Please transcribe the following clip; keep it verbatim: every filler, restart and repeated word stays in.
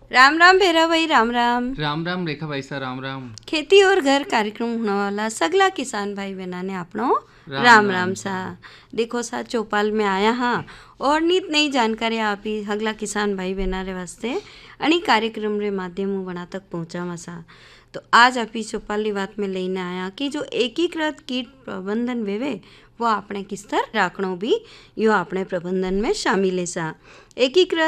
राम राम भेरा भाई, राम राम। राम राम रेखा भाई साहब, राम राम। खेती और घर कार्यक्रम होने वाला सगला किसान भाई बहना ने आपनो राम राम राम, राम राम सा। देखो सा चौपाल में आया हाँ और नित नई जानकारी आप ही हगला किसान भाई बहना रे वास्ते अणी कार्यक्रम रे माध्यम बना तक पहुँचा सा। तो आज आप ही चौपाल की बात में लेने आया कि जो एकीकृत कीट प्रबंधन वेवे वो आपने किस तरह राखणो भी यो अपने प्रबंधन में शामिल है सा। एकीकृत